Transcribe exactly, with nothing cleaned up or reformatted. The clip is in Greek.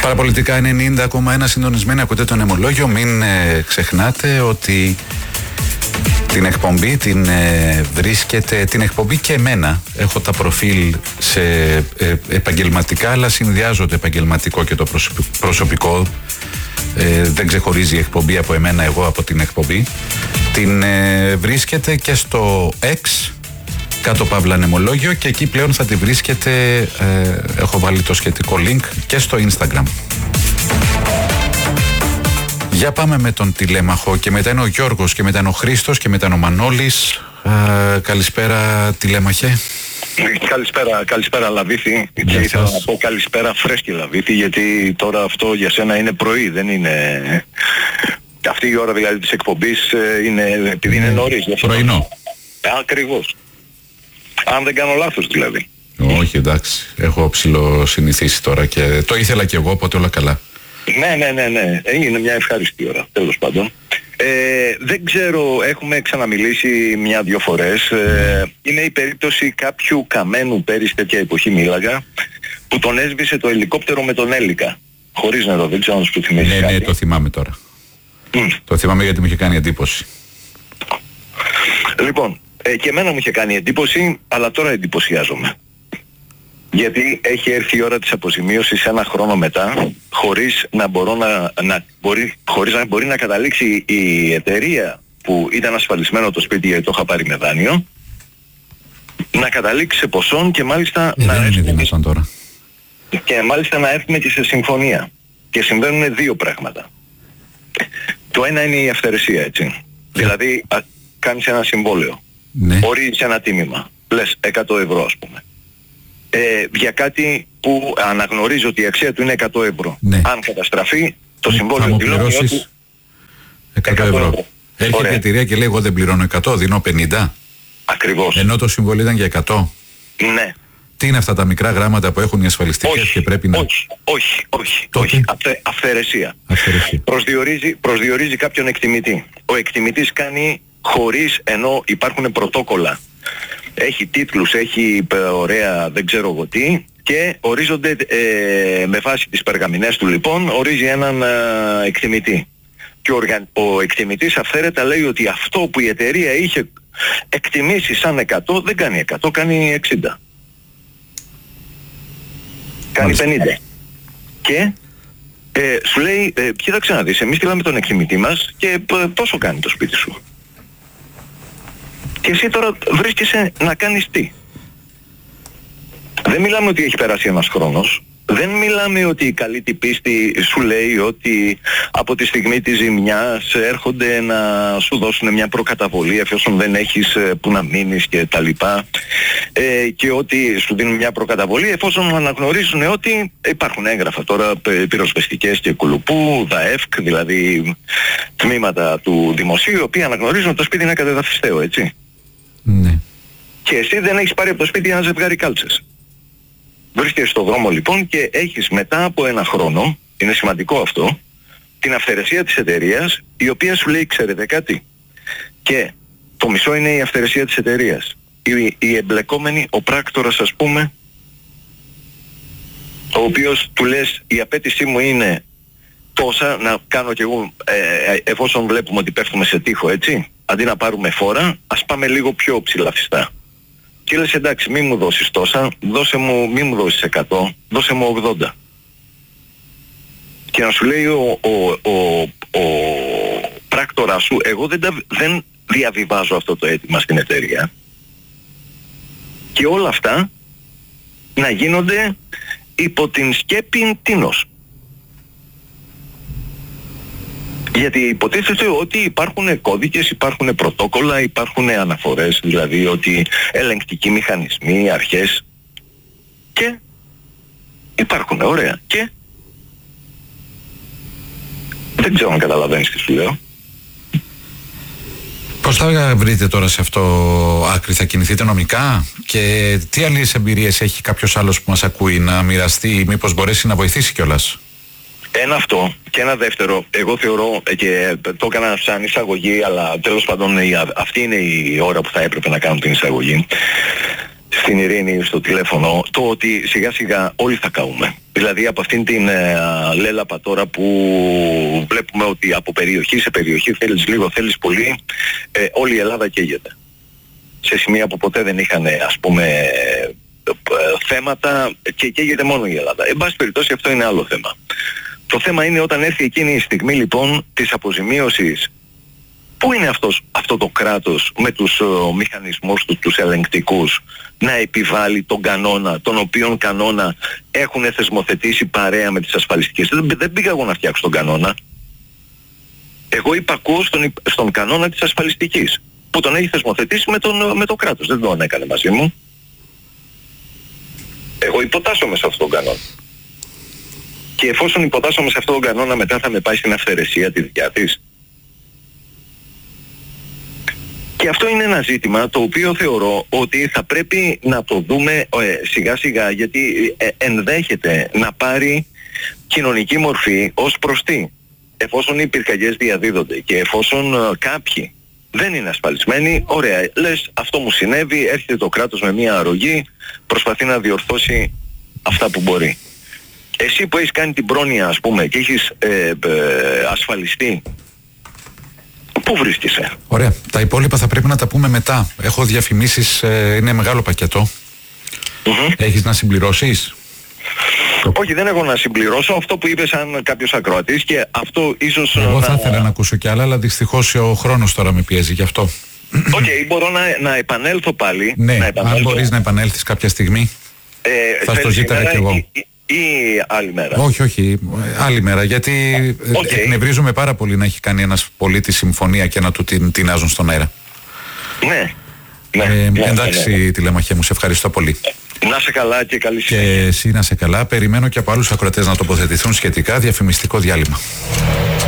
Παραπολιτικά ενενήντα κόμμα ένα συντονισμένοι, ακούτε το Νεμολόγιο. Μην ε, ξεχνάτε ότι την εκπομπή την ε, βρίσκεται, την εκπομπή και εμένα. Έχω τα προφίλ σε ε, επαγγελματικά, αλλά συνδυάζω το επαγγελματικό και το προσωπικό. Ε, δεν ξεχωρίζει η εκπομπή από εμένα, εγώ από την εκπομπή. Την ε, βρίσκεται και στο X, κάτω παύλα Νεμολόγιο, και εκεί πλέον θα τη βρίσκετε, ε, έχω βάλει το σχετικό link, και στο Instagram. Για πάμε με τον τηλέμαχο, και μετά είναι ο Γιώργος, και μετά είναι ο Χρήστος, και μετά είναι ο Μανώλης. Ε, καλησπέρα τηλέμαχε. Καλησπέρα, καλησπέρα Λαβίθη, και ήθελα να πω καλησπέρα φρέσκη Λαβίθη, γιατί τώρα αυτό για σένα είναι πρωί, δεν είναι... Αυτή η ώρα δηλαδή της εκπομπής είναι, επειδή είναι νωρίς. Πρωινό. Ακριβώς. Αν δεν κάνω λάθος δηλαδή. Όχι, εντάξει, έχω ψηλοσυνηθίσει τώρα και το ήθελα κι εγώ, οπότε όλα καλά. Ναι, ναι, ναι, ναι, είναι μια ευχάριστη ώρα, τέλος πάντων. Ε, δεν ξέρω, έχουμε ξαναμιλήσει μια-δυο φορές. Ε, είναι η περίπτωση κάποιου καμένου πέρυσι τέτοια εποχή μίλαγα, που τον έσβησε το ελικόπτερο με τον Έλικα. Χωρίς νερό, δεν ξέρω αν σου το θυμίσεις. Ναι, κάτι. ναι, το θυμάμαι τώρα. Mm. Το θυμάμαι γιατί μου είχε κάνει εντύπωση. Λοιπόν, ε, και εμένα μου είχε κάνει εντύπωση, αλλά τώρα εντυπωσιάζομαι. Γιατί έχει έρθει η ώρα της αποζημίωσης ένα χρόνο μετά, χωρίς να, μπορώ να, να, μπορεί, χωρίς να μπορεί να καταλήξει η εταιρεία που ήταν ασφαλισμένο το σπίτι, γιατί το είχα πάρει με δάνειο, να καταλήξει σε ποσόν και μάλιστα ε, να δεν είναι δυνατόν τώρα. Και μάλιστα να έρθουμε και σε συμφωνία. Και συμβαίνουν δύο πράγματα. Το ένα είναι η αυθαιρεσία, έτσι. Yeah. Δηλαδή α, κάνεις ένα συμβόλαιο, ναι. Ορίζεις ένα τίμημα, λες εκατό ευρώ ας πούμε. Ε, για κάτι που αναγνωρίζει ότι η αξία του είναι εκατό ευρώ. Ναι. Αν καταστραφεί, το συμβόλαιο δηλώνει ότι εκατό ευρώ. Έρχεται η εταιρεία και λέει εγώ δεν πληρώνω εκατό, δίνω πενήντα. Ακριβώς. Ενώ το συμβόλαιο ήταν για εκατό. Ναι. Τι είναι αυτά τα μικρά γράμματα που έχουν οι ασφαλιστικές και πρέπει να... Όχι, όχι, όχι, όχι. Αυθε, αυθαιρεσία. αυθαιρεσία. Προσδιορίζει, προσδιορίζει κάποιον εκτιμητή. Ο εκτιμητής κάνει χωρίς, ενώ υπάρχουν πρωτόκολλα. Έχει τίτλους, έχει ωραία δεν ξέρω εγώ τι, και ορίζονται ε, με βάση τις περγαμηνές του λοιπόν, ορίζει έναν ε, εκτιμητή. Και ο, οργαν, ο εκτιμητής αυθαίρετα λέει ότι αυτό που η εταιρεία είχε εκτιμήσει σαν εκατό δεν κάνει εκατό, κάνει εξήντα. Κάνει πενήντα. Και ε, σου λέει, ε, κοίταξε να δεις, εμείς στείλαμε τον εκτιμητή μας και ε, πόσο κάνει το σπίτι σου. Και εσύ τώρα βρίσκεσαι να κάνεις τι. Δεν μιλάμε ότι έχει περάσει ένας χρόνος. Δεν μιλάμε ότι η καλή την πίστη σου λέει ότι από τη στιγμή της ζημιάς έρχονται να σου δώσουν μια προκαταβολή εφόσον δεν έχεις που να μείνεις και τα λοιπά, ε, και ότι σου δίνουν μια προκαταβολή εφόσον αναγνωρίζουν ότι υπάρχουν έγγραφα τώρα πυροσβεστικές και κουλουπού, ΔΑΕΦΚ, δηλαδή τμήματα του δημοσίου, οι οποίοι αναγνωρίζουν ότι το σπίτι είναι κατεδαφιστέο, έτσι. Ναι. Και εσύ δεν έχεις πάρει από το σπίτι ένα ζευγάρι κάλτσες. Βρίσκεσαι στον δρόμο λοιπόν και έχεις μετά από ένα χρόνο, είναι σημαντικό αυτό, την αυθαιρεσία της εταιρείας, η οποία σου λέει ξέρετε κάτι. Και το μισό είναι η αυθαιρεσία της εταιρείας. Η, η εμπλεκόμενη, ο πράκτορας ας πούμε, ο οποίος του λες η απέτησή μου είναι τόσα, να κάνω κι εγώ, ε, εφόσον βλέπουμε ότι πέφτουμε σε τοίχο, έτσι, αντί να πάρουμε φόρα, ας πάμε λίγο πιο ψηλαφιστά. Και λες εντάξει, μη μου δώσεις τόσα, δώσε μου, μη μου δώσεις εκατό, δώσε μου ογδόντα. Και να σου λέει ο, ο, ο, ο πράκτορας σου, εγώ δεν, τα, δεν διαβιβάζω αυτό το αίτημα στην εταιρεία. Και όλα αυτά να γίνονται υπό την σκέπη τίνος. Γιατί υποτίθεται ότι υπάρχουν κώδικες, υπάρχουν πρωτόκολλα, υπάρχουν αναφορές, δηλαδή ότι ελεγκτικοί μηχανισμοί, αρχές, και υπάρχουν, ωραία, και δεν ξέρω αν καταλαβαίνεις τι σου λέω. Πώς θα βρείτε τώρα σε αυτό άκρη, θα κινηθείτε νομικά, και τι άλλες εμπειρίες έχει κάποιος άλλος που μας ακούει να μοιραστεί, μήπως μπορέσει να βοηθήσει κιόλας? Ένα αυτό, και ένα δεύτερο, εγώ θεωρώ, και το έκανα σαν εισαγωγή, αλλά τέλος πάντων αυτή είναι η ώρα που θα έπρεπε να κάνω την εισαγωγή στην Ειρήνη στο τηλέφωνο, το ότι σιγά σιγά όλοι θα καούμε. Δηλαδή δηλαδή από αυτήν την ε, λέλαπα τώρα που βλέπουμε ότι από περιοχή σε περιοχή θέλεις λίγο, θέλεις πολύ, ε, όλη η Ελλάδα καίγεται. Σε σημεία που ποτέ δεν είχαν, ας πούμε, ε, θέματα και καίγεται μόνο η Ελλάδα. Εν πάση περιπτώσει αυτό είναι άλλο θέμα. Το θέμα είναι όταν έρθει εκείνη η στιγμή λοιπόν της αποζημίωσης. Πού είναι αυτός, αυτό το κράτος με τους ο, μηχανισμούς του, τους ελεγκτικούς, να επιβάλλει τον κανόνα, τον οποίον κανόνα έχουν θεσμοθετήσει παρέα με τις ασφαλιστικές. Δεν, δεν πήγα εγώ να φτιάξω τον κανόνα. Εγώ υπακούω στον, στον κανόνα της ασφαλιστικής, που τον έχει θεσμοθετήσει με, τον, με το κράτος. Δεν τον έκανε μαζί μου. Εγώ υποτάσσομαι σε αυτόν τον κανόνα. Και εφόσον υποτάσσομαι σε αυτόν τον κανόνα, μετά θα με πάει στην αυθαιρεσία τη δικιά της. Και αυτό είναι ένα ζήτημα το οποίο θεωρώ ότι θα πρέπει να το δούμε ε, σιγά σιγά, γιατί ε, ενδέχεται να πάρει κοινωνική μορφή ως προς τι. Εφόσον οι πυρκαγιές διαδίδονται και εφόσον ε, κάποιοι δεν είναι ασφαλισμένοι, ωραία, λες αυτό μου συνέβη, έρχεται το κράτος με μια αρρωγή, προσπαθεί να διορθώσει αυτά που μπορεί. Εσύ που έχεις κάνει την πρόνοια, ας πούμε, και έχεις ε, ε, ασφαλιστεί, πού βρίσκεσαι? Ωραία. Τα υπόλοιπα θα πρέπει να τα πούμε μετά. Έχω διαφημίσεις, ε, είναι μεγάλο πακέτο. Mm-hmm. Έχεις να συμπληρώσεις? Όχι, δεν έχω να συμπληρώσω αυτό που είπες σαν κάποιος ακροατής, και αυτό ίσως... Εγώ να... θα ήθελα να ακούσω κι άλλα, αλλά δυστυχώς ο χρόνος τώρα με πιέζει γι' αυτό. Οκ, okay, μπορώ να, να επανέλθω πάλι. Ναι, να επανέλθω. Αν μπορείς να επανέλθεις κάποια στιγμή, ε, θα στο ζήταγα κι εγώ. Ή, ή, ή άλλη μέρα? Όχι, όχι, άλλη μέρα, γιατί okay. εκνευρίζομαι πάρα πολύ να έχει κάνει ένας πολίτης συμφωνία και να του την τεινάζουν στον αέρα. Ναι. ναι, ε, ναι εντάξει, ναι, ναι. Τηλεμαχέ μου, σε ευχαριστώ πολύ. Να σε καλά και καλή συνέχεια. Και εσύ να σε καλά. Περιμένω και από άλλους ακροατές να τοποθετηθούν σχετικά. Διαφημιστικό διάλειμμα.